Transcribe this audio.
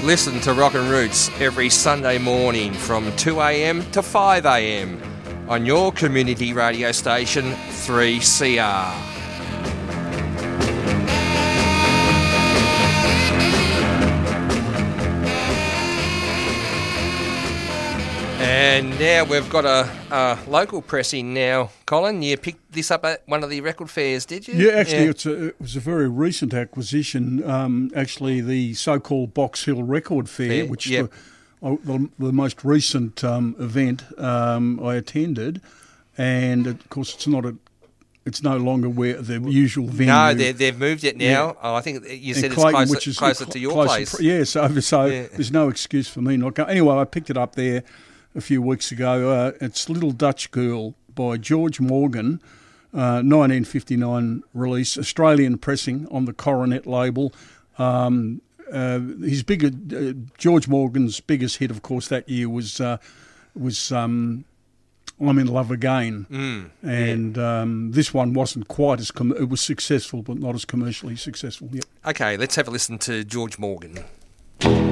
Listen to Rock and Roots every Sunday morning from 2 a.m. to 5 a.m. on your community radio station 3CR. And now we've got a local pressing now. Colin, you picked this up at one of the record fairs, did you? Yeah, actually, it was a very recent acquisition. Actually, the so-called Box Hill Record Fair, which the most recent event I attended, and of course it's no longer where the usual venue. No, they've moved it now. Yeah. Oh, I think you said Clayton, it's closer to your place. Yeah, so there's no excuse for me not going. Anyway, I picked it up there a few weeks ago. It's Little Dutch Girl by George Morgan, 1959 release, Australian pressing on the Coronet label. George Morgan's biggest hit, of course, that year was I'm in Love Again, and this one wasn't quite as it was successful, but not as commercially successful. Yep. Okay, let's have a listen to George Morgan.